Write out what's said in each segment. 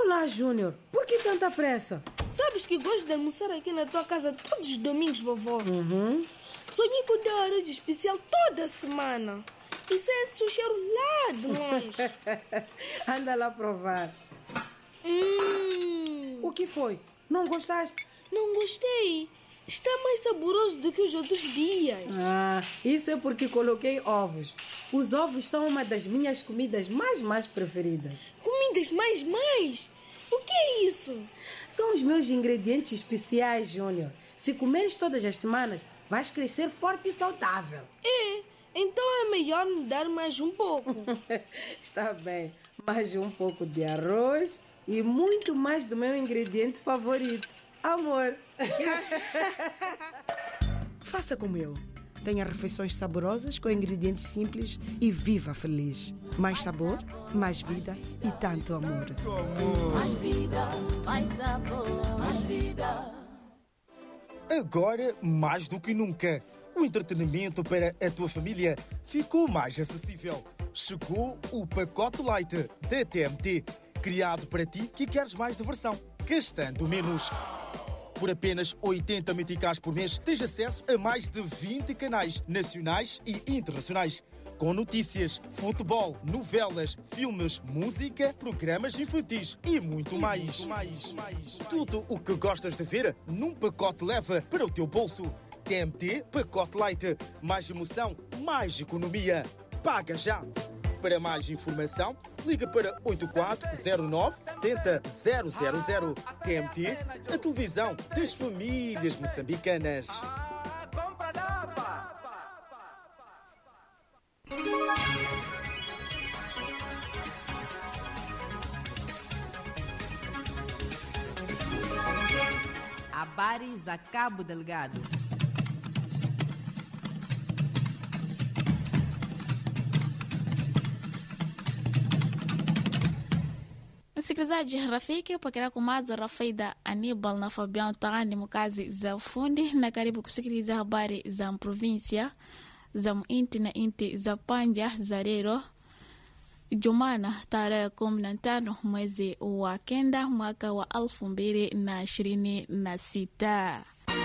Olá, Júnior. Por que tanta pressa? Sabes que gosto de almoçar aqui na tua casa todos os domingos, vovó? Sonhei com o teu arroz especial toda semana. E sente-se o cheiro lá de longe. Anda lá provar. O que foi? Não gostaste? Não gostei. Está mais saboroso do que os outros dias. Isso é porque coloquei ovos. Os ovos são uma das minhas comidas mais preferidas. Comidas mais? O que é isso? São os meus ingredientes especiais, Júnior. Se comeres todas as semanas, vais crescer forte e saudável. Então é melhor me dar mais um pouco. Está bem. Mais um pouco de arroz e muito mais do meu ingrediente favorito. Amor. Faça como eu. Tenha refeições saborosas com ingredientes simples e viva feliz. Mais sabor, mais vida e tanto amor. Mais vida, mais sabor, mais vida. Agora, mais do que nunca, o entretenimento para a tua família ficou mais acessível. Chegou o pacote Light da TMT, criado para ti que queres mais diversão, gastando menos. Por apenas 80 meticais por mês, tens acesso a mais de 20 canais nacionais e internacionais, com notícias, futebol, novelas, filmes, música, programas infantis e muito mais. Tudo o que gostas de ver num pacote leva para o teu bolso. TMT Pacote Light. Mais emoção, mais economia. Paga já! Para mais informação, liga para 8409 70 000. TMT, a televisão das famílias moçambicanas. Habari za Cabo Delgado. Msikilizaji rafiki, upokea kumaza Rafaida Anibal na Fabian Tagani mkazi za ufundi, na karibu kusikiliza habari za provinsia za muinti na inti za panja za leo Jumana tarehe 15 mwezi wa kenda mwaka wa 2026.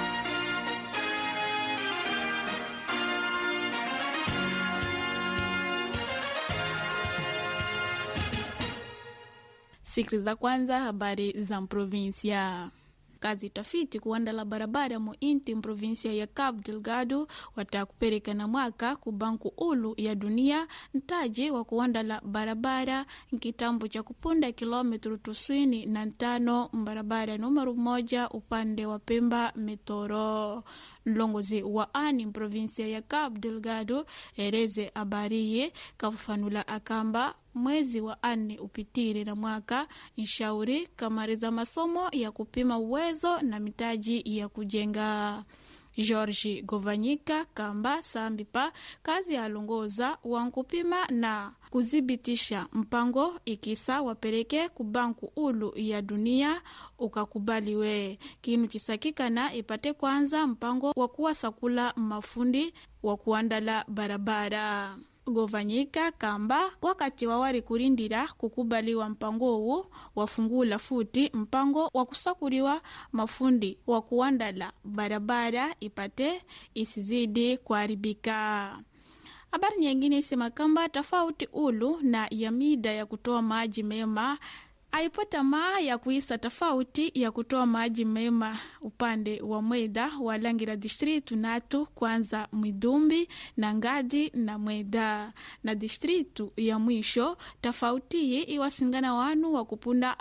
Sikiliza kwanza habari za provinsia. Kazi tafiti kuandala barabara muinti provinsia ya Cabo Delgado watakupeleka na mwaka kubanku ulu ya dunia ntaji wa kuandala barabara nkitambo cha kupunda kilometru 95 barabara numero 1 upande wa Pemba Metoro. Mlongozi wa ani provinsia ya Cabo Delgado ereze abariye kafafanula akamba mwezi wa ane upitire na mwaka inshauri kamariza masomo ya kupima uwezo na mitaji ya kujenga. George Govanyika kamba sambipa kazi ya longoza wankupima na kuzibitisha mpango ikisa wapeleke kubanku ulu ya dunia ukakubaliwe. Kinu kisakikana ipate kwanza mpango wa kuwasakula mafundi wa kuandala barabara. Govanyika kamba wakati wawari kurindira kukubaliwa mpango huu wafungula futi mpango wa kusakuliwa mafundi wa kuandala barabara ipate isizidi kuharibika. Habari nyingine isema kamba tofauti ulu na yamida ya kutoa maji mema aipota maa ya kuisa tofauti ya kutoa maji mema upande wa Mweda wa Langira distritu natu kwanza Mwidumbi na Ngadi na Mweda na distritu ya mwisho tofauti iwasingana wanu wa kupunda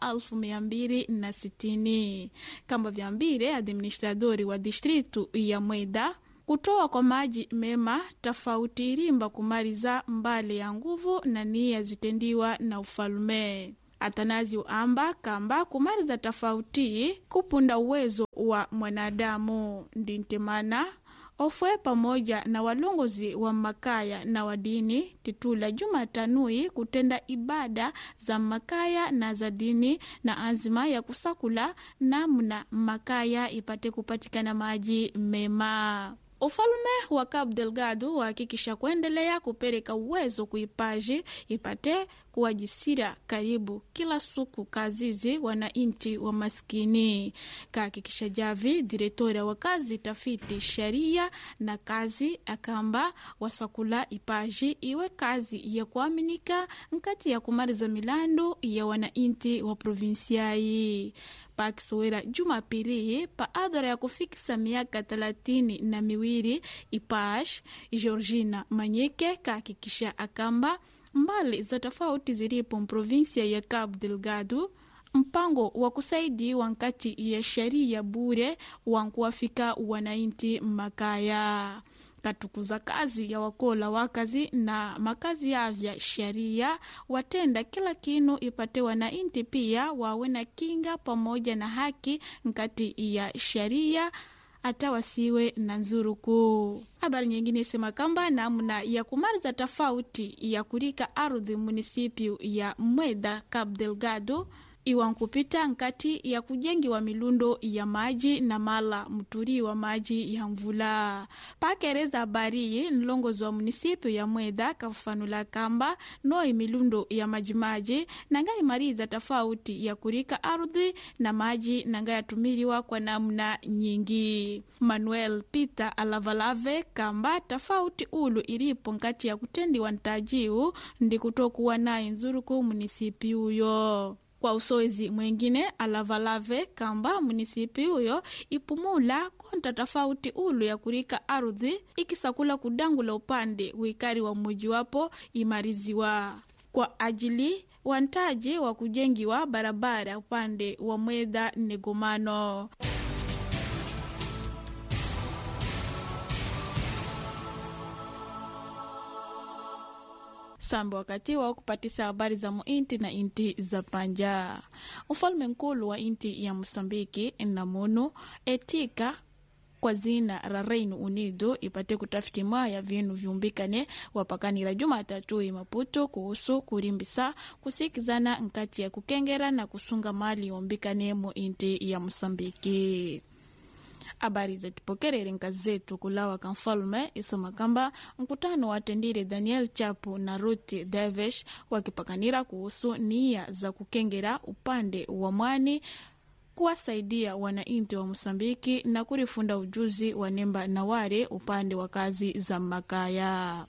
1260 kamba vyambire administradori wa distritu ya Mweda kutoa kwa maji mema tofauti rimba kumariza mbale ya nguvu na nia zitendiwa na ufalume. Atanazio amba kamba kumariza tofauti kupunda uwezo wa mwanadamu ndintemana ofwe pamoja na walongozi wa makaya na wadini titula Jumatanui kutenda ibada za makaya na za dini na azima ya kusakula namna makaya ipate kupatikana maji mema. Ufalume wa Cabo Delgado wahakikisha kuendelea kupeleka uwezo kuipaji ipate kuwajisira karibu kila siku kazizi wananchi wa maskini. Kahakikisha javi direktora wa kazi tafiti sheria na kazi akamba wasakula ipaji iwe kazi ya kuaminika nkati ya kumaliza milando ya wananchi wa provinsiai. Pakisowera Jumapili pa adhara ya kufikisa miaka 32 ipash Georgina Manyeke kahakikisha akamba mbali za tofauti zilipo provinsia ya Cabo Delgado mpango wa kusaidia nkati ya sheria bure wankuwafika wananchi makaya. Katukuza kazi ya wakola wakazi na makazi ya vya sheria watenda kila kinu ipate wananchi pia wawe na kinga pamoja na haki nkati ya sheria hata wasiwe na nzuruku. Habari nyingine sema kamba namna ya kumaliza tofauti ya kurika ardhi munisipio ya Mweda Cabo Delgado iwankupita nkati ya kujengi wa milundo ya maji na mala mturi wa maji ya mvula. Pakereza habari nlongozi wa munisipio ya Mweda kafanula kamba noi milundo ya maji na ngai mariza tofauti ya kurika ardhi na maji na ngai yatumiriwa kwa namna nyingi. Manuel Peter Alavalave kamba tofauti ulu ilipo nkati ya kutendi wantajiu ndi kutokuwa na nzuruku munisipio huyo. Kwa usoezi mwengine Alavalave kamba munisipi huyo ipumula konta tofauti ulu ya kurika ardhi ikisakula kudangula upande wikari wa muji wapo imariziwa kwa ajili wantaje wa kujengiwa barabara upande wa Mweda Negomano. Sambo wakati wa kupatisa habari za muinti na inti za panja. Ufalme nkulu wa inti ya Mosambiki Namunu etika kwa zina la Reino Unido ipate kutafiti mwaya vinu viumbikane wapakanira Jumatatu Maputo kuhusu kurimbisa kusikizana nkati ya kukengera na kusunga mali yombikane mu inti ya Mosambiki. Habari za tipokerere nkazetu kulawa kamfalume isoma kamba mkutano watendire Daniel Chapo na Ruth Davies wakipakanira kuhusu nia za kukengera upande wa mwani kuwasaidia wananchi wa Mosambiki na kurifunda ujuzi wa nemba na ware upande wa kazi za makaya.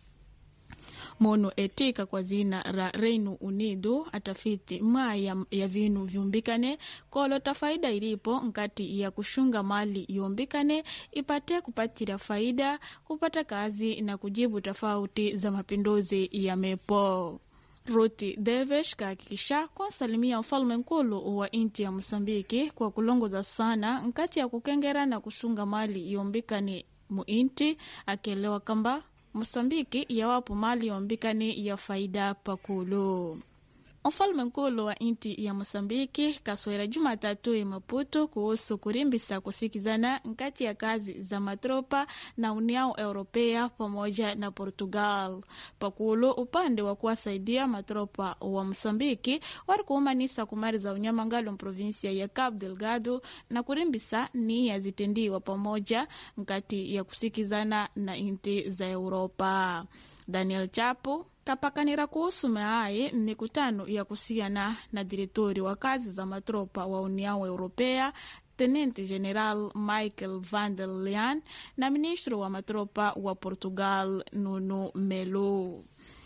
Mono etika kwa zina la Reino Unido atafiti maya ya vinu viumbikane kolo tafaida ilipo nkati ya kushunga mali yombikane ipate kupatira faida kupata kazi na kujibu tofauti za mapinduzi ya mepo. Ruth Davies kahakikisha konsalimia ufalme nkulu wa inti ya Mosambiki kwa kulongoza sana nkati ya kukengera na kushunga mali yombikane mu inti akielewa kamba Mosambiki yawapo mali yombikane ya faida pakulu. Ufalme nkulu wa inti ya Mosambiki kaswera Jumatatu Maputo kuhusu kurimbisa kusikizana nkati ya kazi za matropa na União Europea pamoja na Portugal. Pakulu upande wa kuwasaidia matropa wa Mosambiki warikuumanisa kumariza unyamangalo provinsia ya Cabo Delgado na kurimbisa ni ya zitendiwa pamoja nkati ya kusikizana na inti za Europa. Daniel Chapo kapakanira kuhusu maaye mikutano ya kusiana na direktori wa kazi za matropa wa União Europea Tenente General Michael van der Leyen na ministro wa matropa wa Portugal Nuno Melo.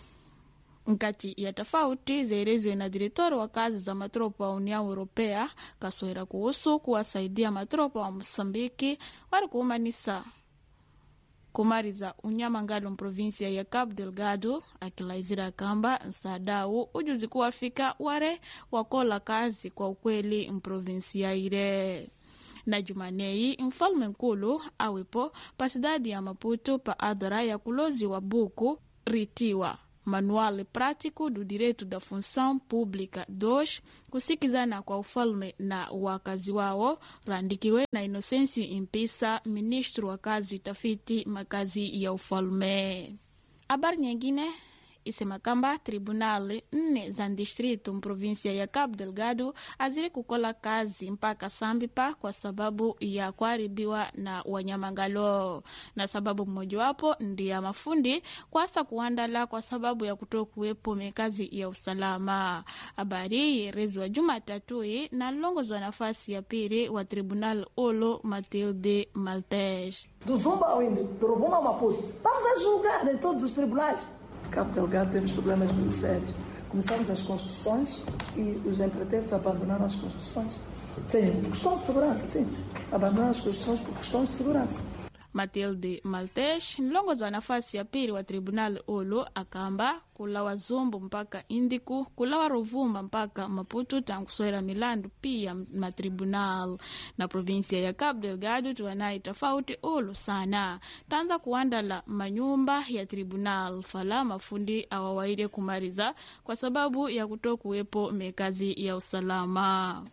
Nkati ya tofauti zaelezwe na direktori wa kazi za matropa wa União Europea kaswera kuhusu kuwasaidia matropa wa Mosambiki warikuumanisa kumariza unyamangalo provinsia ya Cabo Delgado akilaizira kamba nsadau ujuzi kuwafika ware wakola kazi kwa ukweli mprovinsia ile. Na Jumanei mfalme nkulu awipo pasidadi ya Maputo pa adhara ya kulozi wa buku ritiwa Manual Prático do Direito da Função Pública 2 kusikizana kwa ufalme na wakazi wao randikiwe na Inocêncio Impisa, ministro wa kazi tafiti makazi ya ufalme. Habari nyingine isema kamba tribunali 4 za distrito mprovinsia ya Cabo Delgado aziri kukola kazi mpaka sambipa kwa sababu ya kuharibiwa na wanyamangalo, na sababu mmojawapo ndi ya mafundi kwasa kuandala kwa sababu ya kutokuwepo mekazi ya usalama. Habari yerezwa Jumatatu na longozi wa nafasi ya pili wa tribunal Olo Matilde Maltês. Do Zumba ao Índio, do Rovuma ao Maputo. Vamos a julgar em todos os tribunais. De Cabo Delgado temos problemas muito sérios. Começamos as construções e os empreiteiros abandonaram as construções. Sim, por questão de segurança, sim. Abandonaram as construções por questões de segurança. Matilde Maltês, mlongozi wa nafasi ya pili wa tribunal Olo, akamba kulawa Zumbu mpaka Indiku, kulawa Rovuma mpaka Maputo tangu soera milandu pia matribunal. Na provinsia ya Cabo Delgado tuwanai tofauti Olo sana. Tanza kuandala manyumba ya tribunal fala mafundi awawaire kumariza kwa sababu ya kutokuwepo mekazi ya usalama.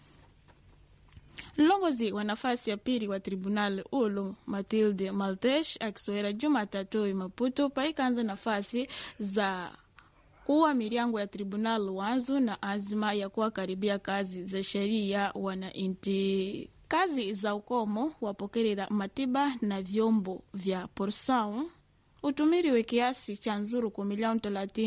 Longozi wa nafasi ya pili wa tribunal Olo Matilde Maltês akisoera Jumatatu Maputo paikanza nafasi za kuwa miriango ya tribunal wanzu na azima ya kuwa karibia kazi za sheria wanainti. Kazi za ukomo wapokerera matiba na vyombo vya porção utumiriwe kiasi cha nzuru kwa milioni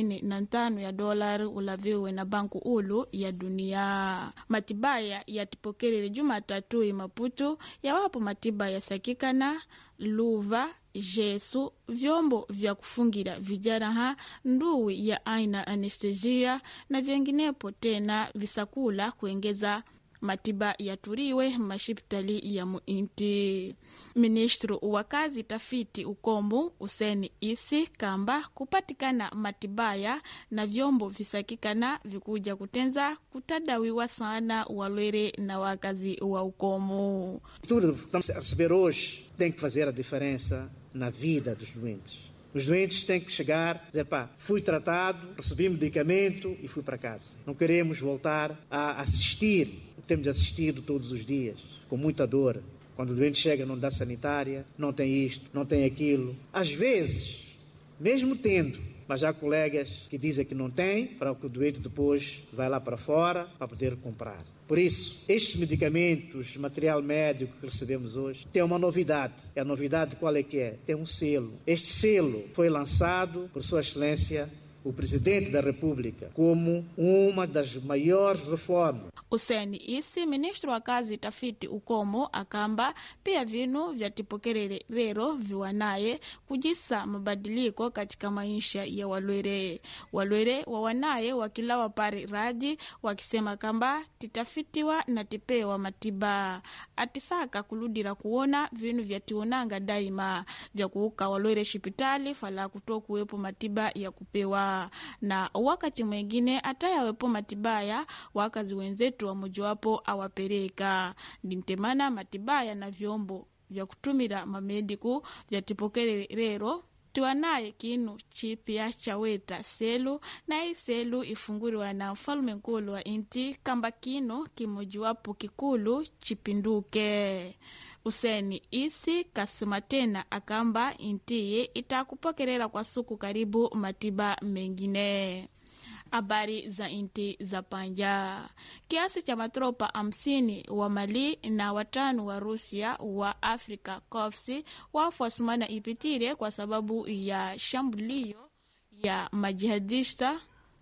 35 ya dolari ulaviwe na banku ulu ya dunia. Matibaya yatipokerere Jumatatu Maputo yawapo matibaya sakikana luva, jesu, vyombo vya kufungira vijaraha, nduwi ya aina anestesia na vyenginepo tena visakula kuengeza matiba yaturiwe mashipitali ya muinti. Ministro wa kazi tafiti ukomu Useni Isi kamba kupatikana matibaya na vyombo visakikana vikuja kutenza kutadawiwa sana walwere na wakazi wa ukomu. Tudo que estamos a receber hoje tem que fazer a diferença na vida dos doentes. Os doentes têm que chegar e dizer, pá, fui tratado, recebi medicamento e fui para casa. Não queremos voltar a assistir, temos assistido todos os dias, com muita dor. Quando o doente chega não dá sanitária, não tem isto, não tem aquilo. Às vezes, mesmo tendo, mas há colegas que dizem que não tem, para que o doente depois vai lá para fora para poder comprar. Por isso, estes medicamentos, material médico que recebemos hoje, tem uma novidade. E a novidade qual é que é? Tem um selo. Este selo foi lançado por Sua Excelência o Presidente da República como uma das maiores reformas. Useni Isi, ministro wa kazi tafiti ukomo, akamba pia vinu vya tipokerere rero viwanaye kujisa mabadiliko katika maisha ya walwere. Walwere wawanaye wakilawa pari raji wakisema kamba titafitiwa na tipewa matiba. Atisaka kuludira kuona vinu vya tionanga daima vya kuuka walwere shipitali fala kutokuwepo matiba ya kupewa. Na wakati mwengine atayawepo matibaya wakazi wenzetu wa mojowapo awapereka. Ndintemana matibaya na vyombo vya kutumira mamediku vya tipokere rero tuwanaye kinu chipia chaweta selu na hii selu ifunguriwa na mfalme nkulu wa inti kamba kino kimojiwapo kikulu chipinduke. Useni Isi kasema tena akamba intiye itakupokerera kwa suku karibu matiba mengine. Habari za inti za panja. Kiasi cha matropa 50 wa Mali na 5 wa Rusia wa Afrika Korps wafuasimana ipitire kwa sababu ya shambulio ya majihadista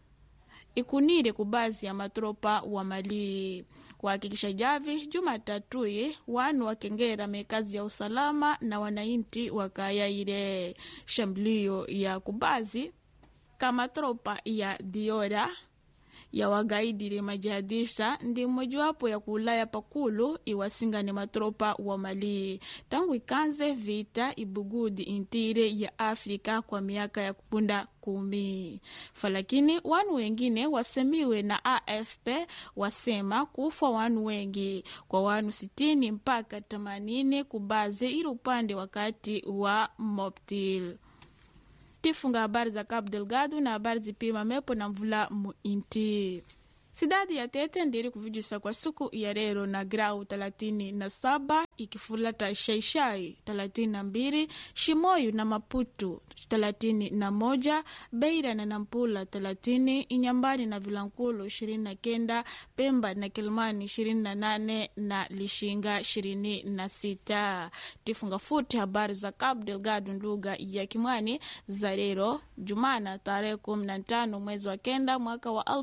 ikunire kubazi ya matropa wa Mali. Kuhakikisha javi Jumatatu wanu wakengera mekazi ya usalama na wanainti wakayaire shambulio ya kubazi kama tropa ya Diora ya wagaidire majihadisha ndi mojawapo ya kulaya pakulu iwasingane matropa wa Mali tangu ikanze vita ibugudi intire ya Afrika kwa miaka ya kupunda 10. Falakini wanu wengine wasemiwe na AFP wasema kufa wanu wengi kwa wanu 60 mpaka 80 kubaze ili upande wakati wa Moptil. Tifunga habari za Cabo Delgado na habari zipima mepo na mvula muinti. Sidadi ya Tete ndiri kuvijisa kwa suku ya rero na grau 37 ikifulata Xai-Xai 32, Chimoio na Maputo 31, Beira na Nampula 30, Inhambane na Vilankulo 29, Pemba na Quelimane 28 na Lixinga 26. Tifunga futi habari za Cabo Delgado lugha ya Kimwani za leo Jumana tarehe 15 mwezi wa kenda mwaka wa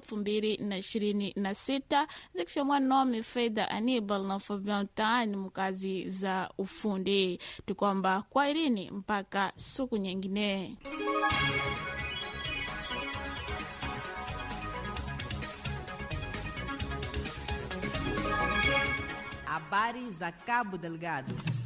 2026, zikifia mwanome Fedha Anibal na Fabian Taani mkazi za ufundi. Tukwamba kwa irini mpaka siku nyingine. Habari za Cabo Delgado.